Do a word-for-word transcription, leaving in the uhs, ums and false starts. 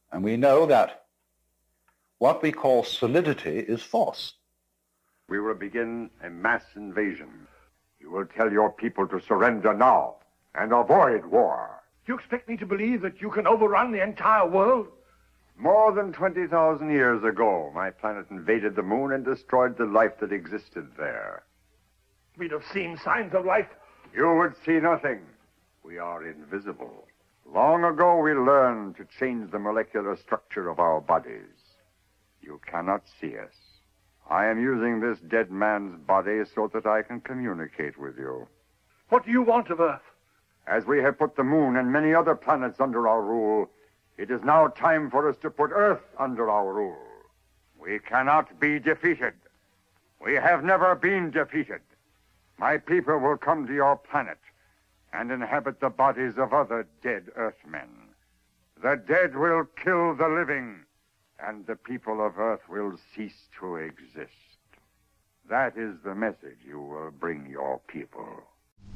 And we know that what we call solidity is force. We will begin a mass invasion. You will tell your people to surrender now and avoid war. You expect me to believe that you can overrun the entire world? More than twenty thousand years ago, my planet invaded the moon and destroyed the life that existed there. We'd have seen signs of life. You would see nothing. We are invisible. Long ago, we learned to change the molecular structure of our bodies. You cannot see us. I am using this dead man's body so that I can communicate with you. What do you want of Earth? As we have put the moon and many other planets under our rule, it is now time for us to put Earth under our rule. We cannot be defeated. We have never been defeated. My people will come to your planet and inhabit the bodies of other dead Earthmen. The dead will kill the living, and the people of Earth will cease to exist. That is the message you will bring your people.